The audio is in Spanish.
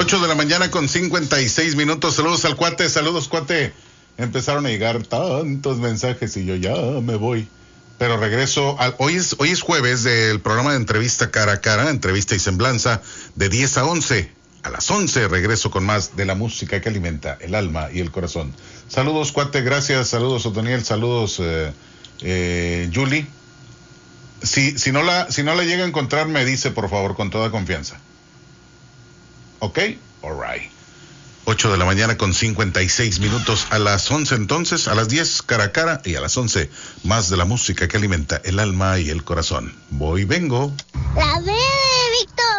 8 de la mañana con 56 minutos. Saludos al cuate, saludos cuate. Empezaron a llegar tantos mensajes y yo ya me voy. Pero regreso, hoy es jueves del programa de entrevista cara a cara, entrevista y semblanza, de 10 a 11. A las 11 regreso con más de la música que alimenta el alma y el corazón. Saludos cuate, gracias, saludos Otoniel, saludos Julie. Si no la llega a encontrar, me dice por favor, con toda confianza. ¿Ok? Alright. 8 de la mañana con 56 minutos. A las 11 entonces, a las 10 cara a cara y a las 11 más de la música que alimenta el alma y el corazón. Voy, vengo. La B de Víctor.